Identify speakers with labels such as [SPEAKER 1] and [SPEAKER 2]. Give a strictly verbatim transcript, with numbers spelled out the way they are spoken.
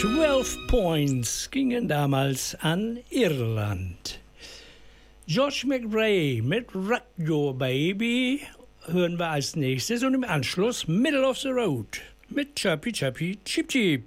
[SPEAKER 1] Zwölf Points gingen damals an Irland. George McRae mit Rock Your Baby hören wir als nächstes und im Anschluss Middle of the Road mit Chirpy Chirpy Cheep Cheep.